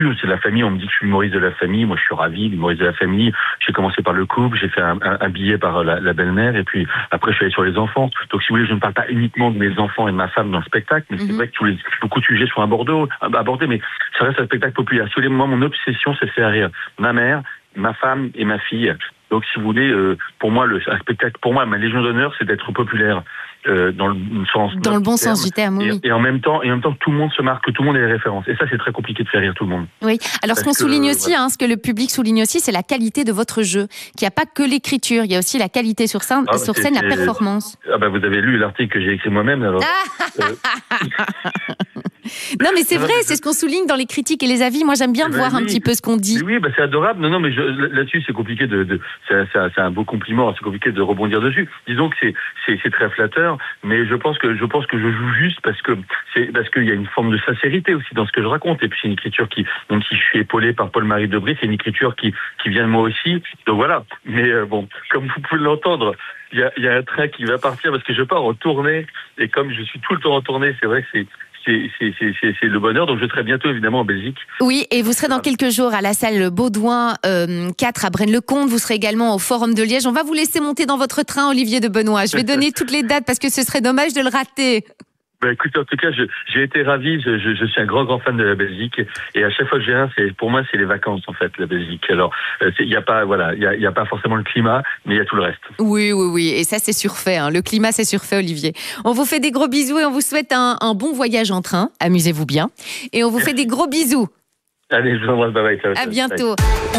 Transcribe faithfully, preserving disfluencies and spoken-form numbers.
c'est de la famille, on me dit que je suis humoriste de la famille, moi je suis ravi, l'humoriste de la famille. J'ai commencé par le couple, j'ai fait un, un, un billet par la, la belle-mère, et puis après je suis allé sur les enfants. Donc si vous voulez, je ne parle pas uniquement de mes enfants et de ma femme dans le spectacle, mais mm-hmm. c'est vrai que tous les, beaucoup de sujets sont abordés, abordés, mais ça reste un spectacle populaire. Si vous voulez, moi mon obsession c'est de faire rire ma mère, ma femme et ma fille. Donc, si vous voulez, euh, pour moi, le un spectacle, pour moi, ma Légion d'honneur, c'est d'être populaire euh, dans le sens dans le bon terme, sens du terme, oui. Et, et en même temps, et en même temps, que tout le monde se marque, que tout le monde ait les références. Et ça, c'est très compliqué de faire rire tout le monde. Oui. Alors, Parce ce qu'on souligne que, aussi, voilà. hein, ce que le public souligne aussi, c'est la qualité de votre jeu. Qu'il n'y a pas que l'écriture, il y a aussi la qualité sur scène, ah, sur scène, la performance. Ah bah, vous avez lu l'article que j'ai écrit moi-même. Alors, euh... Non, mais c'est vrai, c'est ce qu'on souligne dans les critiques et les avis. Moi, j'aime bien ben voir oui, un petit peu ce qu'on dit. Oui, bah, c'est adorable. Non, non, mais je, là-dessus, c'est compliqué de, de c'est, c'est, c'est un beau compliment. C'est compliqué de rebondir dessus. Disons que c'est, c'est, c'est très flatteur, mais je pense que, je pense que je joue juste parce que c'est, parce qu'il y a une forme de sincérité aussi dans ce que je raconte. Et puis, c'est une écriture qui, même si je suis épaulé par Paul-Marie Debré, c'est une écriture qui, qui vient de moi aussi. Donc voilà. Mais euh, bon, comme vous pouvez l'entendre, il y a, il y a un train qui va partir parce que je pars en tournée. Et comme je suis tout le temps en tournée, c'est vrai que c'est, C'est, c'est, c'est, c'est, c'est le bonheur, donc je serai bientôt évidemment en Belgique. Oui, et vous serez dans quelques jours à la salle Baudouin euh, quatre à Braine-le-Comte, vous serez également au Forum de Liège. On va vous laisser monter dans votre train, Olivier de Benoît. Je vais donner toutes les dates parce que ce serait dommage de le rater. Ben écoute, en tout cas, je, j'ai été ravi. Je, je, je suis un grand, grand fan de la Belgique, et à chaque fois que je viens, c'est pour moi, c'est les vacances en fait, la Belgique. Alors, il y a pas, voilà, il y a, y a pas forcément le climat, mais il y a tout le reste. Oui, oui, oui, et ça c'est surfait. Hein. Le climat, c'est surfait, Olivier. On vous fait des gros bisous et on vous souhaite un, un bon voyage en train. Amusez-vous bien, et on vous fait des gros bisous. Allez, je vous embrasse. Bye bye. À bientôt.